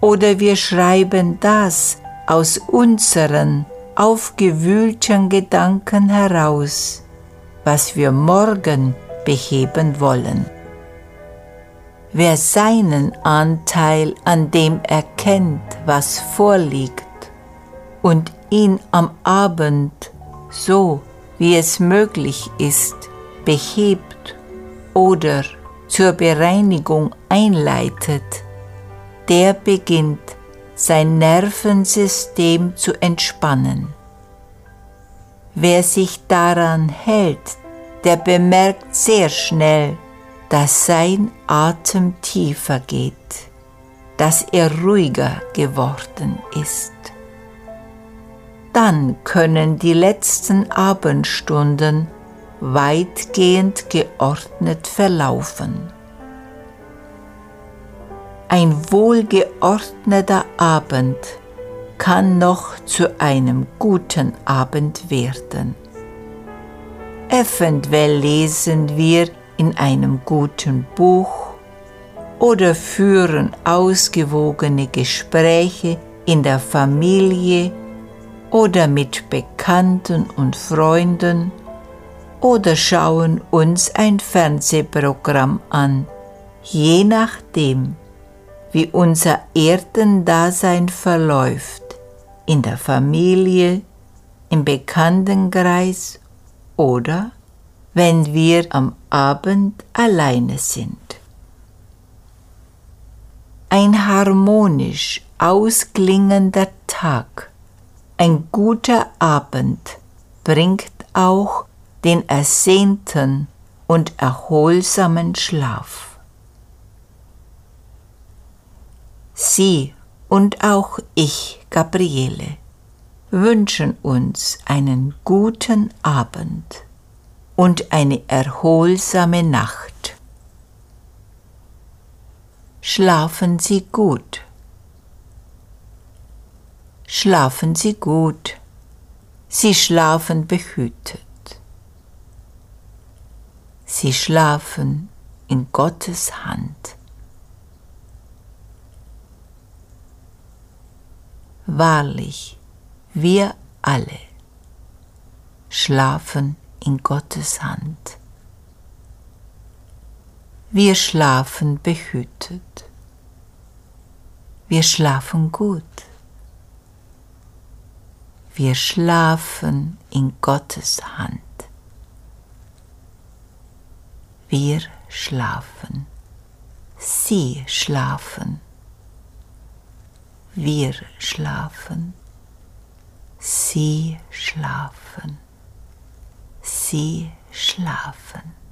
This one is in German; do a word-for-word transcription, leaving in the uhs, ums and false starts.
oder wir schreiben das aus unseren aufgewühlten Gedanken heraus, was wir morgen beheben wollen. Wer seinen Anteil an dem erkennt, was vorliegt, und ihn am Abend, so wie es möglich ist, behebt oder zur Bereinigung einleitet, der beginnt, sein Nervensystem zu entspannen. Wer sich daran hält, der bemerkt sehr schnell, dass sein Atem tiefer geht, dass er ruhiger geworden ist. Dann können die letzten Abendstunden weitgehend geordnet verlaufen. Ein wohlgeordneter Abend kann noch zu einem guten Abend werden. Eventuell lesen wir in einem guten Buch oder führen ausgewogene Gespräche in der Familie oder mit Bekannten und Freunden oder schauen uns ein Fernsehprogramm an, je nachdem, wie unser Erdendasein verläuft, in der Familie, im Bekanntenkreis oder wenn wir am Abend alleine sind. Ein harmonisch ausklingender Tag, ein guter Abend bringt auch den ersehnten und erholsamen Schlaf. Sie und auch ich, Gabriele, wünschen uns einen guten Abend und eine erholsame Nacht. Schlafen Sie gut. Schlafen Sie gut. Sie schlafen behütet. Sie schlafen in Gottes Hand. Wahrlich, wir alle schlafen in Gottes Hand. Wir schlafen behütet. Wir schlafen gut. Wir schlafen in Gottes Hand. Wir schlafen. Sie schlafen. Wir schlafen. Sie schlafen. Sie schlafen.